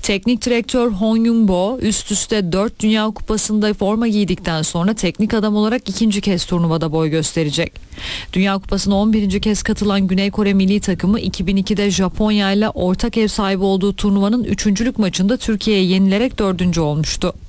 Teknik direktör Hong Yun-bo üst üste 4 Dünya Kupası'nda forma giydikten sonra teknik adam olarak ikinci kez turnuvada boy gösterecek. Dünya Kupası'na 11. kez katılan Güney Kore milli takımı 2002'de Japonya ile ortak ev sahibi olduğu turnuvanın 3. maçında Türkiye'ye yenilerek 4. olmuştu.